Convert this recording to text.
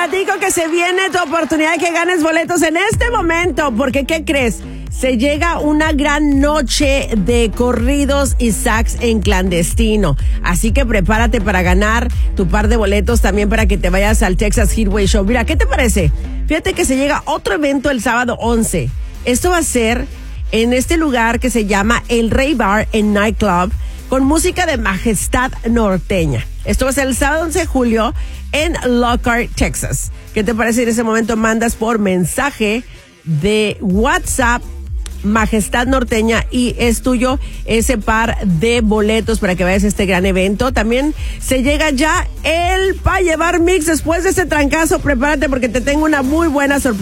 platico que se viene tu oportunidad de que ganes boletos en este momento, porque ¿qué crees? Se llega una gran noche de corridos y sax en clandestino. Así que prepárate para ganar tu par de boletos también para que te vayas al Texas Heatwave Show. Mira, ¿qué te parece? Fíjate que se llega otro evento el sábado 11. Esto va a ser en este lugar que se llama El Rey Bar and Nightclub, con música de Majestad Norteña. Esto va a ser el sábado 11 de julio en Lockhart, Texas. ¿Qué te parece? En ese momento mandas por mensaje de WhatsApp Majestad Norteña y es tuyo ese par de boletos para que vayas a este gran evento. También se llega ya el Pa' Llevar Mix. Después de ese trancazo, prepárate porque te tengo una muy buena sorpresa.